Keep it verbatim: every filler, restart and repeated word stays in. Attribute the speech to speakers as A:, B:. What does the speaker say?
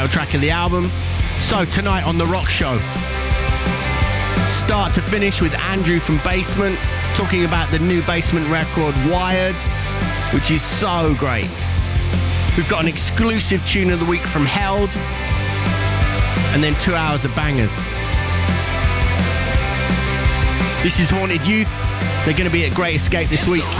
A: track of the album. So tonight on The Rock Show, start to finish with Andrew from Basement, talking about the new Basement record, Wired, which is so great. We've got an exclusive tune of the week from Held, and then two hours of bangers. This is Haunted Youth. They're going to be at Great Escape this week.